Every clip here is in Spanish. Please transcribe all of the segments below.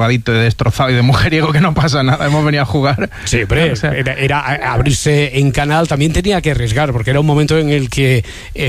de destrozado y de mujeriego, que no pasa nada, hemos venido a jugar. Sí, pero era abrirse en canal, también tenía que arriesgar, porque era un momento en el que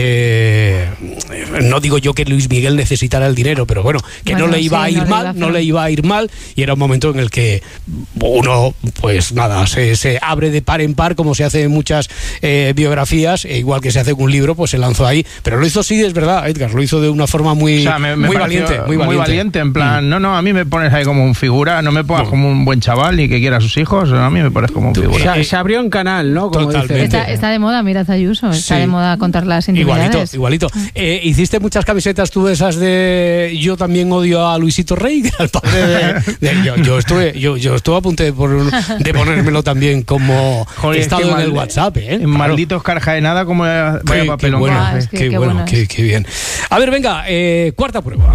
no digo yo que Luis Miguel necesitara el dinero, pero bueno, que no le iba a ir mal, no le iba a ir mal, y era un momento en el que uno, pues nada, se abre de par en par, como se hace en muchas biografías, e igual que se hace en un libro, pues se lanzó ahí, pero lo hizo, sí, es verdad, Edgar, lo hizo de una forma muy, muy valiente, en plan, no, a mí me pones ahí como un figura, no me pongas como un buen chaval y que quiera a sus hijos, a mí me pones como un figura. Se abrió en canal, ¿no? Como está de moda, mira, Ayuso, está de moda contar las intimidades. Igualito. ¿Hiciste muchas camisetas tú esas de yo también odio a Luisito Rey, que era el padre yo estuve a punto de ponérmelo también como estado en el WhatsApp, Malditos Carjaenada, como vaya papelón. Qué bueno, qué bien. A ver, venga, cuarta prueba.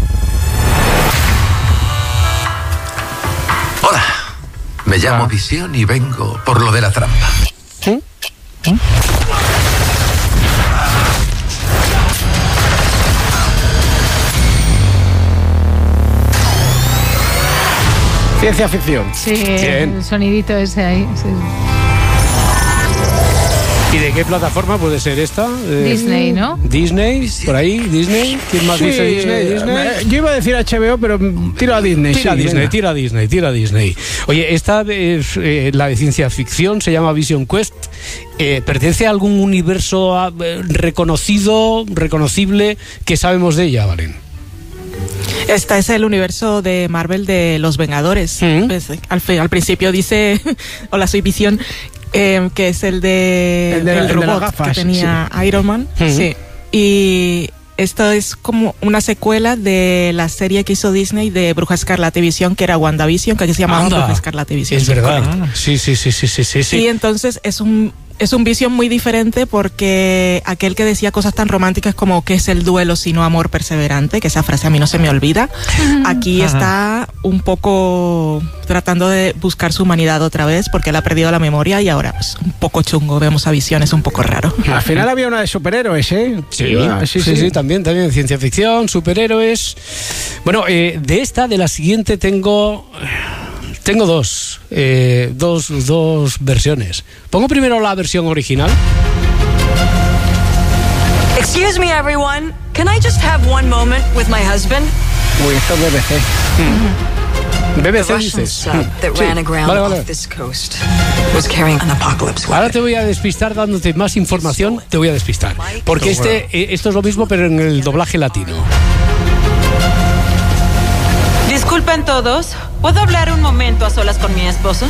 Hola, me llamo Visión y vengo por lo de la trampa. Ciencia ficción. Sí, el sonidito ese ahí. Sí. ¿Y de qué plataforma puede ser esta? Disney, ¿no? Disney, por ahí, Disney. ¿Quién más dice Disney? Yo iba a decir HBO, pero tiro a Disney. Tira a Disney. Oye, esta es la de ciencia ficción, se llama Vision Quest. ¿Pertenece a algún universo reconocible que sabemos de ella, Valen? Este es el universo de Marvel de los Vengadores. Pues, al principio dice, hola, soy Visión, que es el robot de gafas, que tenía Iron Man. Sí. Y esto es como una secuela de la serie que hizo Disney de Bruja Escarlata y Visión, que era WandaVision, que aquí se llamaba Bruja Escarlata y Visión. Es verdad. Sí. Y entonces es un Visión muy diferente, porque aquel que decía cosas tan románticas como ¿qué es el duelo sino amor perseverante?, que esa frase a mí no se me olvida, aquí está un poco tratando de buscar su humanidad otra vez, porque él ha perdido la memoria y ahora pues un poco chungo, vemos a Visión, es un poco raro. Al final había una de superhéroes, ¿eh? Sí, también ciencia ficción, superhéroes. Bueno, de la siguiente tengo dos versiones. Pongo primero la versión original. Excuse me, everyone. Can I just have one moment with my husband? Uy, esto es BBC. BBC dices. Ahora te voy a despistar dándote más información. Te voy a despistar. Porque esto es lo mismo, pero en el doblaje latino. Disculpen todos, ¿puedo hablar un momento a solas con mi esposo?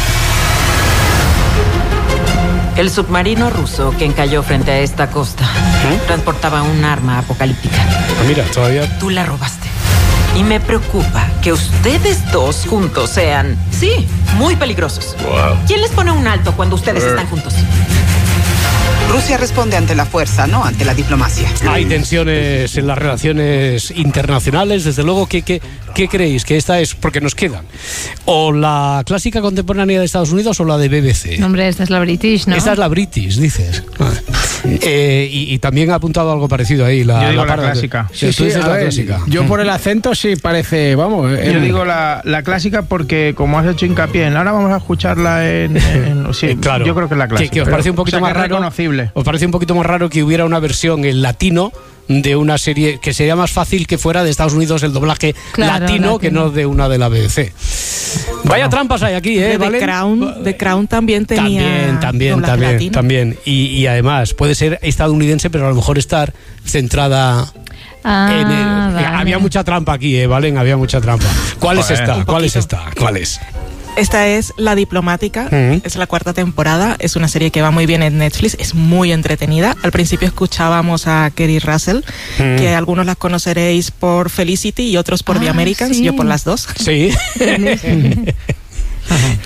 El submarino ruso que encalló frente a esta costa transportaba un arma apocalíptica. Mira, todavía... Tú la robaste. Y me preocupa que ustedes dos juntos sean, muy peligrosos. Wow. ¿Quién les pone un alto cuando ustedes están juntos? Rusia responde ante la fuerza, no ante la diplomacia. Hay tensiones en las relaciones internacionales, desde luego. ¿Qué creéis? Que esta es, porque nos quedan, o la clásica contemporánea de Estados Unidos o la de BBC. No, hombre, esta es la British, ¿no? Esta es la British, dices. Y también ha apuntado algo parecido ahí. Yo digo la clásica. La clásica. Yo por el acento sí parece, vamos. Yo digo la clásica porque como has hecho hincapié en ahora vamos a escucharla claro. Yo creo que es la clásica. Que os parece un poquito más raro. Reconocible. ¿Os parece un poquito más raro que hubiera una versión en latino de una serie que sería más fácil que fuera de Estados Unidos el doblaje latino que no de una de la BBC? Vaya trampas hay aquí, ¿eh? The Crown también tenía también. Y además puede ser estadounidense, pero a lo mejor estar centrada en el... Había mucha trampa aquí, Valen, había mucha trampa. ¿Cuál es esta? ¿Cuál es? Esta es La Diplomática, es la 4ª temporada, es una serie que va muy bien en Netflix, es muy entretenida. Al principio escuchábamos a Kerry Russell, que algunos las conoceréis por Felicity y otros por The Americans, yo por las dos. Sí.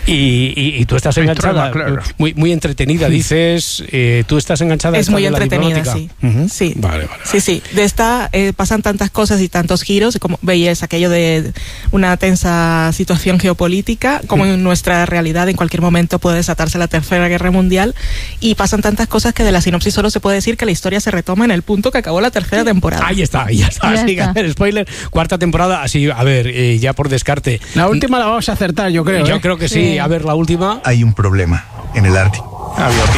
Y tú estás enganchada, muy entretenida, dices, tú estás enganchada. Es muy entretenida, sí. Sí. Vale. Sí. De esta pasan tantas cosas y tantos giros, como veías aquello de una tensa situación geopolítica, como en nuestra realidad en cualquier momento puede desatarse la Tercera Guerra Mundial, y pasan tantas cosas que de la sinopsis solo se puede decir que la historia se retoma en el punto que acabó la tercera temporada. Ahí está. Así que, a ver, spoiler, cuarta temporada, así, a ver, ya por descarte. La última la vamos a acertar, yo creo. Yo creo que sí. A ver, la última. Hay un problema en el Ártico.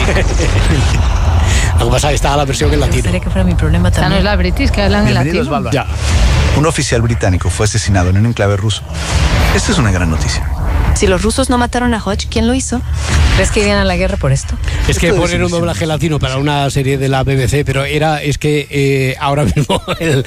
Lo que pasa es que está la versión en latino. Me gustaría que fuera mi problema también. No es la British que hablan en latino. Ya. Un oficial británico fue asesinado en un enclave ruso. Esta es una gran noticia. Si los rusos no mataron a Hodge, ¿quién lo hizo? ¿Crees que irían a la guerra por esto? Es que poner un doblaje latino para una serie de la BBC, pero ahora mismo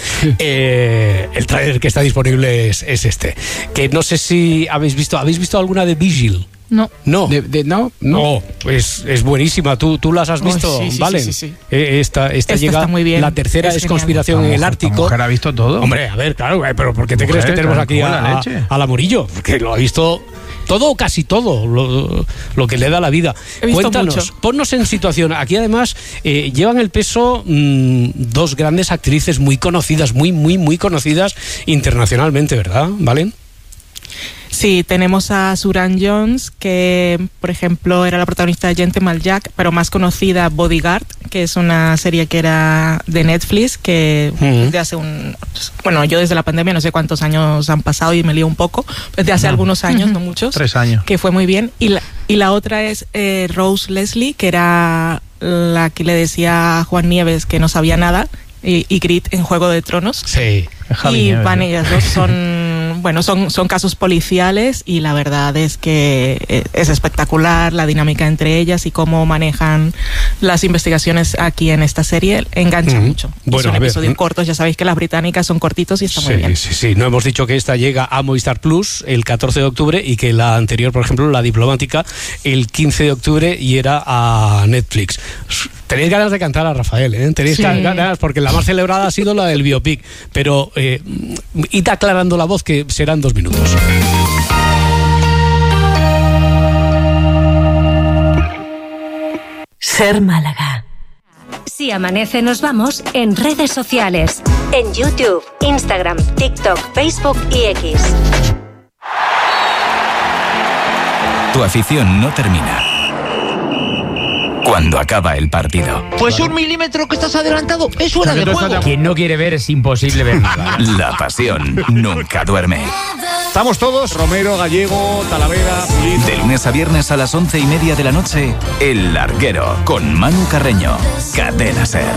el trailer que está disponible es este. Que no sé si habéis visto alguna de Vigil. No. No. No, pues es buenísima. ¿Tú las has visto? Sí, ¿Vale? Sí. Esta llega está muy bien. La tercera es Conspiración en el Ártico. ¿La mujer ha visto todo? Hombre, a ver, claro, pero ¿por qué te crees que tenemos aquí a la Murillo? Porque lo ha visto todo o casi todo lo que le da la vida. Cuéntanos, ponnos en situación. Aquí además llevan el peso dos grandes actrices muy conocidas, muy conocidas internacionalmente, ¿verdad? ¿Vale? Sí, tenemos a Suran Jones, que por ejemplo era la protagonista de Gentleman Jack, pero más conocida Bodyguard, que es una serie que era de Netflix, que desde hace yo desde la pandemia no sé cuántos años han pasado y me lío un poco, desde hace algunos años, no muchos. 3 años. Que fue muy bien. Y la otra es Rose Leslie, que era la que le decía a Juan Nieves que no sabía nada, y Grit en Juego de Tronos. Sí. Y van ellas dos, son casos policiales, y la verdad es que es espectacular la dinámica entre ellas y cómo manejan las investigaciones aquí en esta serie. Engancha mucho. Son episodios cortos, ya sabéis que las británicas son cortitos y está muy bien. Sí. No hemos dicho que esta llega a Movistar Plus el 14 de octubre y que la anterior, por ejemplo, la diplomática, el 15 de octubre y era a Netflix. Tenéis ganas de cantar a Rafael, ¿eh? Tenéis ganas, porque la más celebrada ha sido la del biopic, pero id aclarando la voz, que serán 2 minutos. Ser Málaga. Si amanece, nos vamos en redes sociales. En YouTube, Instagram, TikTok, Facebook y X. Tu afición no termina cuando acaba el partido. Pues 1 milímetro que estás adelantado es fuera de juego. Quien no quiere ver es imposible ver nada. La pasión nunca duerme. Estamos todos, Romero, Gallego, Talavera, Pulido. De lunes a viernes a las 11:30 de la noche, El Larguero, con Manu Carreño. Cadena SER.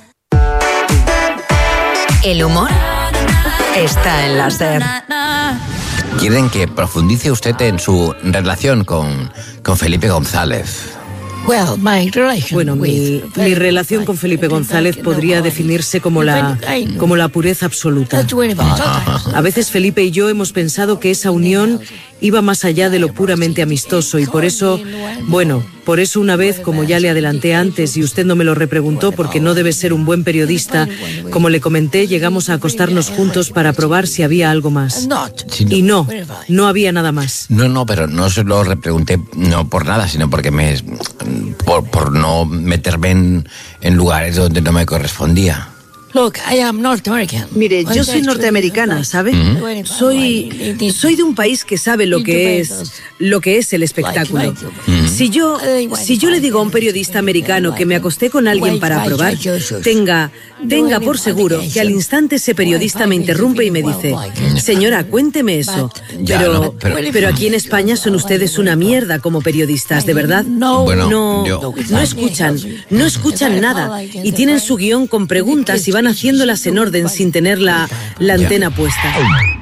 El humor está en la SER. ¿Quieren que profundice usted en su relación con Felipe González? Bueno, mi relación con Felipe González podría definirse como la pureza absoluta. A veces Felipe y yo hemos pensado que esa unión iba más allá de lo puramente amistoso, y por eso una vez, como ya le adelanté antes y usted no me lo repreguntó porque no debe ser un buen periodista, como le comenté, llegamos a acostarnos juntos para probar si había algo más. Y no había nada más. No, pero no se lo repregunté no por nada, sino porque por no meterme en lugares donde no me correspondía. Mire, yo soy norteamericana, ¿sabe? Soy de un país que sabe lo que es el espectáculo. Si yo le digo a un periodista americano que me acosté con alguien para probar, tenga por seguro que al instante ese periodista me interrumpe y me dice: señora, cuénteme eso. Pero aquí en España son ustedes una mierda como periodistas, ¿de verdad? No escuchan nada, y tienen su guión con preguntas y van haciéndolas en orden sin tener la antena puesta.